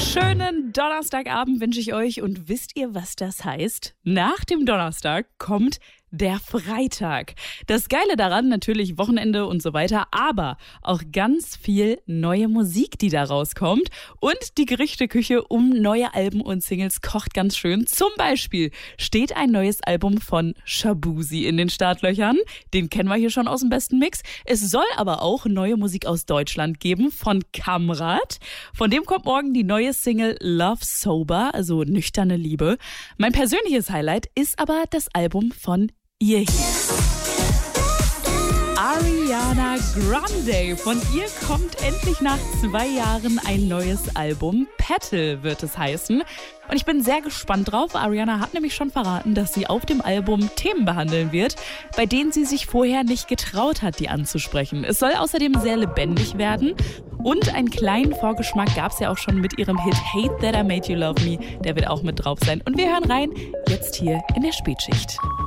Schönen Donnerstagabend wünsche ich euch und wisst ihr, was das heißt? Nach dem Donnerstag kommt der Freitag. Das Geile daran, natürlich Wochenende und so weiter, aber auch ganz viel neue Musik, die da rauskommt. Und die Gerichteküche um neue Alben und Singles kocht ganz schön. Zum Beispiel steht ein neues Album von Shaboozey in den Startlöchern. Den kennen wir hier schon aus dem besten Mix. Es soll aber auch neue Musik aus Deutschland geben von Kamrat. Von dem kommt morgen die neue Single Love Sober, also nüchterne Liebe. Mein persönliches Highlight ist aber das Album von ihr hier. Ariana Grande. Von ihr kommt endlich nach 2 Jahren ein neues Album. Petal wird es heißen. Und ich bin sehr gespannt drauf. Ariana hat nämlich schon verraten, dass sie auf dem Album Themen behandeln wird, bei denen sie sich vorher nicht getraut hat, die anzusprechen. Es soll außerdem sehr lebendig werden. Und einen kleinen Vorgeschmack gab es ja auch schon mit ihrem Hit Hate That I Made You Love Me. Der wird auch mit drauf sein. Und wir hören rein, jetzt hier in der Spätschicht.